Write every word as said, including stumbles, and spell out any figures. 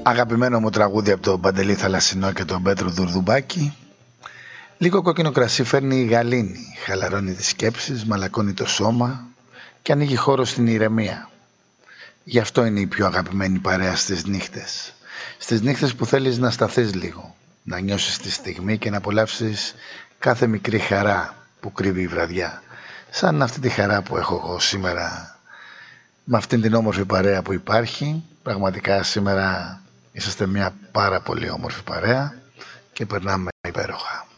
Αγαπημένο μου τραγούδι από τον Παντελή Θαλασσινό και τον Πέτρο Δουρδουμπάκη. Λίγο κόκκινο κρασί φέρνει η γαλήνη, χαλαρώνει τις σκέψεις, μαλακώνει το σώμα και ανοίγει χώρο στην ηρεμία. Γι' αυτό είναι η πιο αγαπημένη παρέα στις νύχτες. Στις νύχτες που θέλεις να σταθείς λίγο, να νιώσεις τη στιγμή και να απολαύσεις κάθε μικρή χαρά που κρύβει η βραδιά. Σαν αυτή τη χαρά που έχω εγώ σήμερα με αυτήν την όμορφη παρέα που υπάρχει. Πραγματικά σήμερα είσαστε μια πάρα πολύ όμορφη παρέα και περνάμε υπέροχα.